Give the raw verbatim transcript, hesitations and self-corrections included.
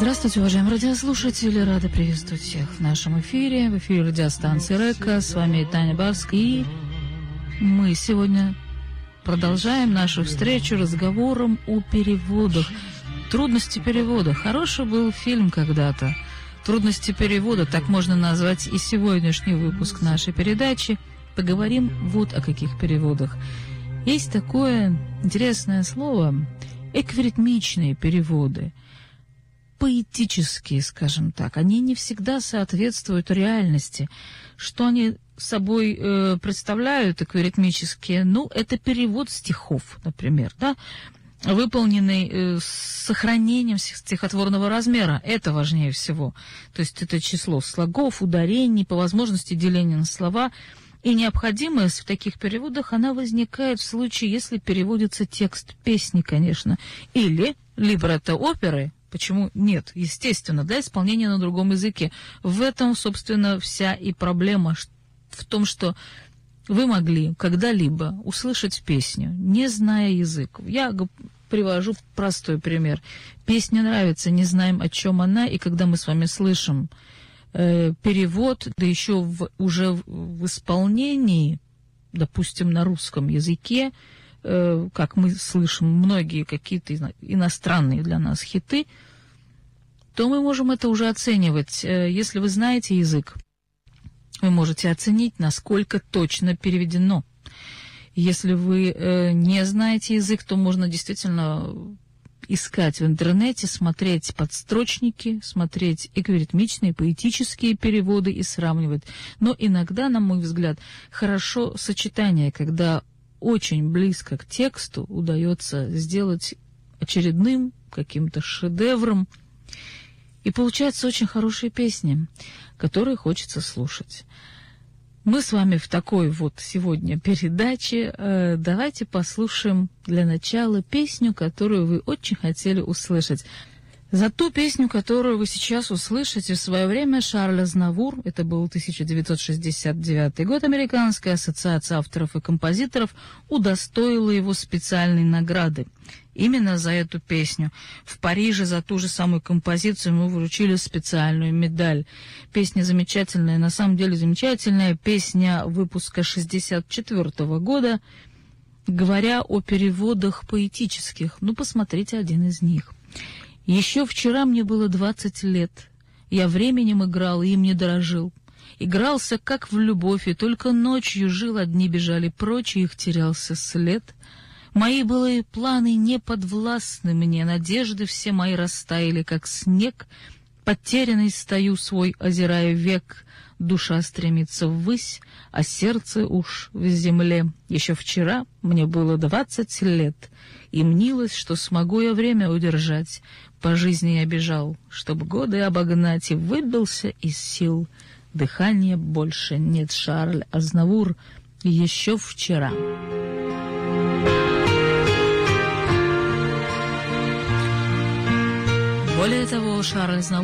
Здравствуйте, уважаемые радиослушатели. Рада приветствовать всех в нашем эфире. В эфире радиостанции РЭКО. С вами Таня Барск. И мы сегодня продолжаем нашу встречу разговором о переводах. Трудности перевода. Хороший был фильм когда-то. Трудности перевода, так можно назвать и сегодняшний выпуск нашей передачи. Поговорим вот о каких переводах. Есть такое интересное слово – эквиритмичные переводы. Поэтические, скажем так, они не всегда соответствуют реальности. Что они собой э, представляют, эквиритмические? Ну, это перевод стихов, например, да, выполненный э, с сохранением стихотворного размера. Это важнее всего. То есть это число слогов, ударений, по возможности деления на слова. И необходимость в таких переводах, она возникает в случае, если переводится текст песни, конечно, или либретто оперы. Почему нет? Естественно, для исполнения на другом языке. В этом, собственно, вся и проблема в том, что вы могли когда-либо услышать песню, не зная язык. Я привожу простой пример. Песня нравится, не знаем, о чем она, и когда мы с вами слышим э, перевод, да еще в, уже в, в исполнении, допустим, на русском языке, э, как мы слышим многие какие-то иностранные для нас хиты, то мы можем это уже оценивать. Если вы знаете язык, вы можете оценить, насколько точно переведено. Если вы э, не знаете язык, то можно действительно искать в интернете, смотреть подстрочники, смотреть эквиритмичные, поэтические переводы и сравнивать. Но иногда, на мой взгляд, хорошо сочетание, когда очень близко к тексту удается сделать очередным каким-то шедевром. И получаются очень хорошие песни, которые хочется слушать. Мы с вами в такой вот сегодня передаче. Э, давайте послушаем для начала песню, которую вы очень хотели услышать. За ту песню, которую вы сейчас услышите, в свое время Шарль Азнавур, это был тысяча девятьсот шестьдесят девятый год, Американская ассоциация авторов и композиторов удостоила его специальной награды. Именно за эту песню. В Париже за ту же самую композицию ему вручили специальную медаль. Песня замечательная, на самом деле замечательная. Песня выпуска шестьдесят четвёртого года, говоря о переводах поэтических. Ну, посмотрите один из них. «Еще вчера мне было двадцать лет. Я временем играл и им не дорожил. Игрался, как в любовь, и только ночью жил, а дни бежали прочь, и их терялся след. Мои былые планы не подвластны мне, надежды все мои растаяли, как снег. Потерянный стою свой, озирая век, душа стремится ввысь, а сердце уж в земле. Еще вчера мне было двадцать лет, и мнилось, что смогу я время удержать. По жизни я бежал, чтобы годы обогнать, и выбился из сил. Дыхания больше нет. Шарль Азнавур. Еще вчера». Более того, Шарль Азнавур